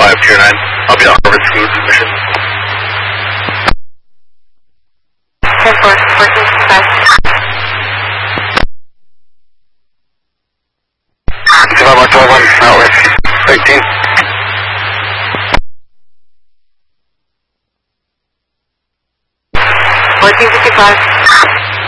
5 Tier 9. I'll be on Harvard Foods mission. 10-4, 14-5. 25 Mark 21, Southwest 18. 1455.